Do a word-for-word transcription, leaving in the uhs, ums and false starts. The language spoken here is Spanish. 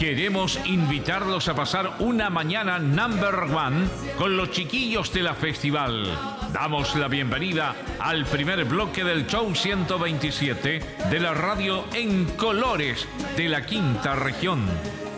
Queremos invitarlos a pasar una mañana number one con los chiquillos de la festival. Damos la bienvenida al primer bloque del show ciento veintisiete de la radio en colores de la quinta región.